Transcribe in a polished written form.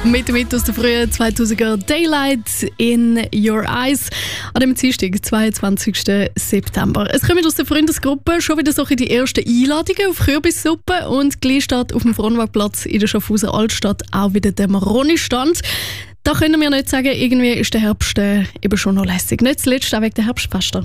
Mit aus der frühen 2000er Daylight in Your Eyes an dem Dienstag, 22. September. Es kommen aus der Freundesgruppe schon wieder so die ersten Einladungen auf Kürbissuppe und gleich steht auf dem Fronwagplatz in der Schaffhauser Altstadt auch wieder der Maroni-Stand. Da können wir nicht sagen, irgendwie ist der Herbst eben schon noch lässig. Nicht zuletzt auch wegen der Herbstfeste.